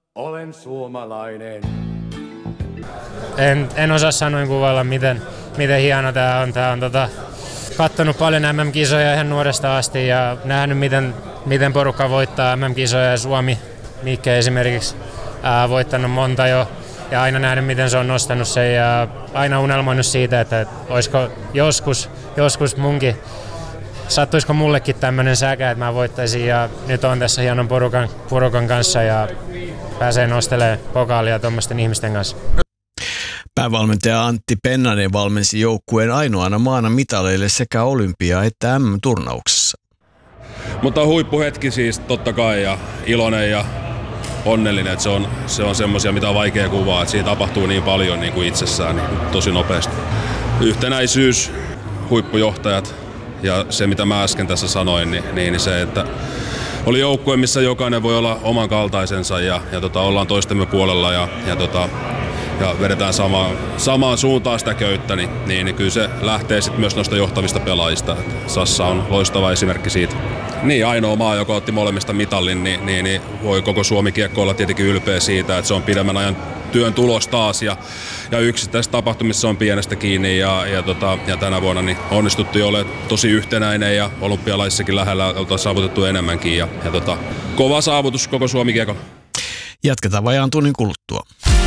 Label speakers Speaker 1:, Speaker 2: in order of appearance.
Speaker 1: Olen suomalainen.
Speaker 2: En osaa sanoin kuvailla, miten hieno tää on. Tää on kattonut paljon MM-kisoja ihan nuoresta asti ja nähnyt, miten porukka voittaa MM-kisoja ja Suomi, Mikke esimerkiksi, voittanut monta jo. Ja aina nähnyt, miten se on nostanut sen ja aina unelmoinut siitä, että olisiko joskus munkin, sattuisiko mullekin tämmönen säkä, että mä voittaisin ja nyt on tässä hienon porukan kanssa ja pääsee nostelemaan pokaalia tuommoisten ihmisten kanssa.
Speaker 3: Päävalmentaja Antti Pennanen valmensi joukkueen ainoana maana mitaleille sekä olympia- että MM-turnauksessa.
Speaker 4: Mutta huippuhetki siis totta kai ja iloinen ja onnellinen, että se on semmoisia, mitä on vaikea kuvaa, että siinä tapahtuu niin paljon niin kuin itsessään niin tosi nopeasti. Yhtenäisyys, huippujohtajat ja se, mitä mä äsken tässä sanoin, niin se, että oli joukkue, missä jokainen voi olla oman kaltaisensa ja ollaan toistemme puolella ja vedetään samaan suuntaan sitä köyttä, niin kyllä se lähtee sitten myös noista johtavista pelaajista. Sassa on loistava esimerkki siitä. Niin, ainoa maa, joka otti molemmista mitallin, niin voi koko Suomi kiekko olla tietenkin ylpeä siitä, että se on pidemmän ajan työn tulos taas ja yksittäisessä tapahtumissa on pienestä kiinni ja tänä vuonna niin onnistuttiin olemaan tosi yhtenäinen ja olympialaisissakin lähellä oltaan saavutettu enemmänkin ja kova saavutus koko Suomi kiekolla.
Speaker 3: Jatketaan vajaan tunnin kuluttua.